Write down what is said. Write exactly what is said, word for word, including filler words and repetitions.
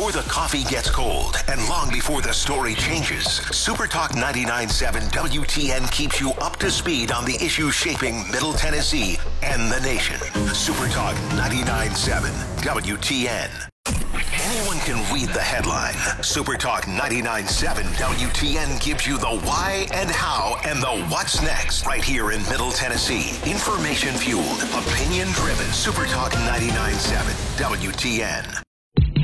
before the coffee gets cold and long before the story changes, Super Talk ninety-nine point seven W T N keeps you up to speed on the issues shaping Middle Tennessee and the nation. Super Talk ninety-nine point seven W T N. Anyone can read the headline. Super Talk ninety-nine point seven W T N gives you the why and how and the what's next right here in Middle Tennessee. Information fueled, opinion driven. Super Talk ninety-nine point seven W T N.